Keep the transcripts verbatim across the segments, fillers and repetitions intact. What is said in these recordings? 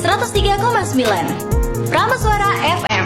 seratus tiga koma sembilan Prameswara F M.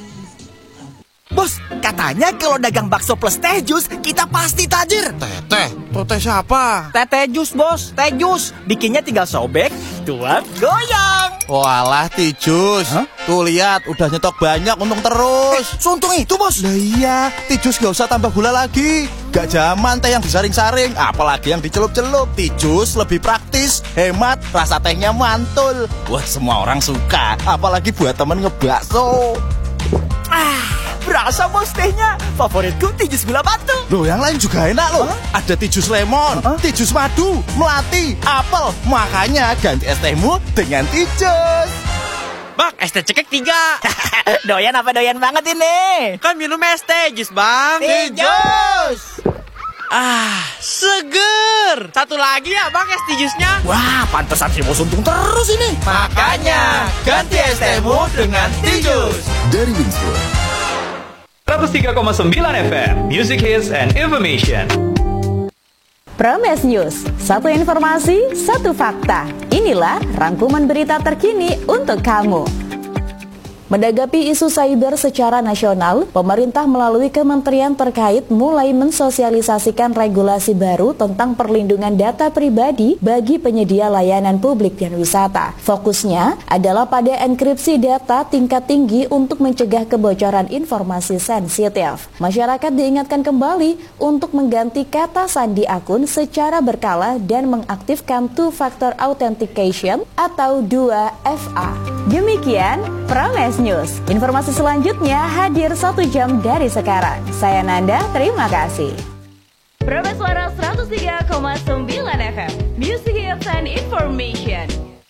Bos, katanya kalau dagang bakso plus teh jus, kita pasti tajir. Teh, teh, tuh teh siapa? Teh teh jus, bos, teh jus. Bikinnya tinggal sobek, tuang, goyang. Walah, Tijus. Hah? Tuh lihat, udah nyetok banyak, untung terus. Eh, suntung itu, bos. Lah iya, Tijus gak usah tambah gula lagi. Gak zaman teh yang disaring-saring, apalagi yang dicelup-celup. Tijus lebih praktis, hemat, rasa tehnya mantul. Wah, semua orang suka, apalagi buat temen ngebakso. Ah, berasa bos tehnya. Favoritku Tijus gula batu. Loh, yang lain juga enak loh. Hah? Ada Tijus lemon, Hah? Tijus madu, melati, apel. Makanya ganti es tehmu dengan Tijus. Bang, es teh cekek tiga. Doyan apa doyan banget ini? Kan minum es teh jus, Bang. Tijus. Ah, seger. Satu lagi ya, Bang, es tijusnya. Wah, pantesan si bos untung terus ini. Makanya, ganti es tehmu dengan Tijus. Dari Winswood seratus tiga koma sembilan F M, Music Hits and Information. Prames News, satu informasi, satu fakta. Inilah rangkuman berita terkini untuk kamu. Menanggapi isu cyber secara nasional, pemerintah melalui kementerian terkait mulai mensosialisasikan regulasi baru tentang perlindungan data pribadi bagi penyedia layanan publik dan wisata. Fokusnya adalah pada enkripsi data tingkat tinggi untuk mencegah kebocoran informasi sensitif. Masyarakat diingatkan kembali untuk mengganti kata sandi akun secara berkala dan mengaktifkan two-factor authentication atau dua F A. Demikian Prames News. Informasi selanjutnya hadir satu jam dari sekarang. Saya Nanda, terima kasih. Prameswara seratus tiga koma sembilan F M. Music Hits and Information.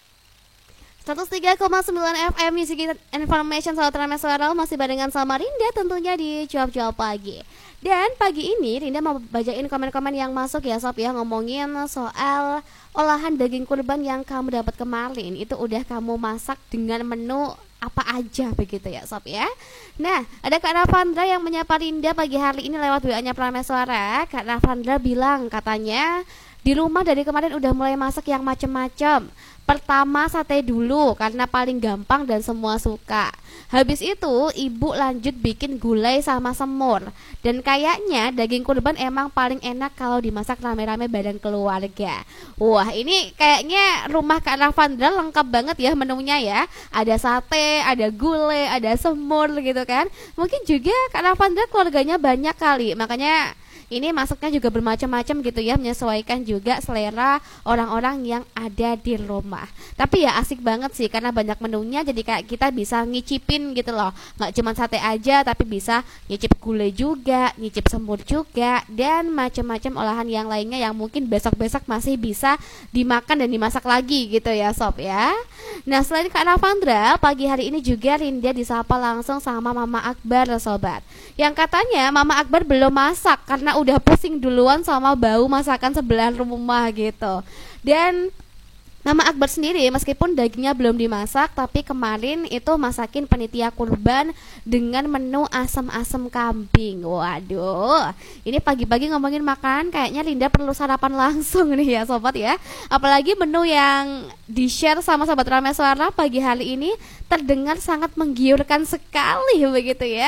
seratus tiga koma sembilan F M Music Information Soal Prameswara masih barengan sama Rinda tentunya di Cuap-Cuap Pagi. Dan pagi ini Rinda mau bacain komen-komen yang masuk ya Sob ya, ngomongin soal olahan daging kurban yang kamu dapat kemarin. Itu udah kamu masak dengan menu apa aja begitu ya Sob ya. Nah, ada Kak Ravandra yang menyapa Rinda pagi hari ini lewat W A-nya Prameswara. Kak Ravandra bilang katanya di rumah dari kemarin udah mulai masak yang macem-macem. Pertama sate dulu karena paling gampang dan semua suka. Habis itu ibu lanjut bikin gulai sama semur. Dan kayaknya daging kurban emang paling enak kalau dimasak rame-rame bareng keluarga. Wah, ini kayaknya rumah Kak Ravandra lengkap banget ya menunya ya. Ada sate, ada gulai, ada semur gitu kan. Mungkin juga Kak Ravandra keluarganya banyak kali, makanya ini masaknya juga bermacam-macam gitu ya, menyesuaikan juga selera orang-orang yang ada di rumah. Tapi ya asik banget sih karena banyak menunya, jadi kayak kita bisa ngicipin gitu loh. Nggak cuma sate aja tapi bisa nyicip gulai juga, nyicip semur juga, dan macam-macam olahan yang lainnya yang mungkin besok-besok masih bisa dimakan dan dimasak lagi gitu ya Sob ya. Nah, selain Kak Ravandra, pagi hari ini juga Rinda disapa langsung sama Mama Akbar Sobat, yang katanya Mama Akbar belum masak karena udah pusing duluan sama bau masakan sebelah rumah gitu. Dan Mama Akbar sendiri meskipun dagingnya belum dimasak, tapi kemarin itu masakin panitia kurban dengan menu asam-asam kambing. Waduh, ini pagi-pagi ngomongin makan, kayaknya Linda perlu sarapan langsung nih ya Sobat ya. Apalagi menu yang di-share sama Sobat Prameswara pagi hari ini terdengar sangat menggiurkan sekali begitu ya.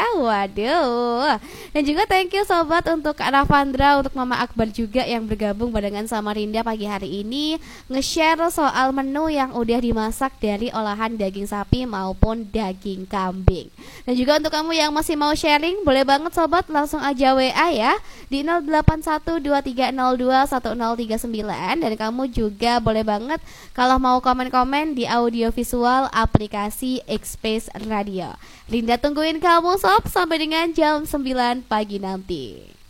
Waduh. Dan juga thank you Sobat untuk Kak Ravandra, untuk Mama Akbar juga yang bergabung barengan sama Rinda pagi hari ini nge-share soal menu yang udah dimasak dari olahan daging sapi maupun daging kambing. Dan juga untuk kamu yang masih mau sharing, boleh banget Sobat langsung aja W A ya di nol delapan satu dua tiga nol dua satu nol tiga sembilan. Dan kamu juga boleh banget kalau mau komen-komen di audio visual aplikasi X-Space Radio. Linda tungguin kamu Sob sampai dengan jam sembilan pagi nanti.